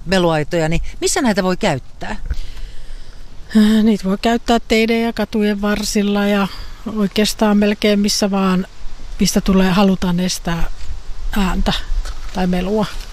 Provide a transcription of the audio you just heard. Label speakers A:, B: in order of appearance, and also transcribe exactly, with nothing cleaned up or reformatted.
A: meluaitoja, niin missä näitä voi käyttää?
B: Niitä voi käyttää teiden ja katujen varsilla ja oikeastaan melkein missä vaan, mistä tulee halutaan estää ääntä tai melua.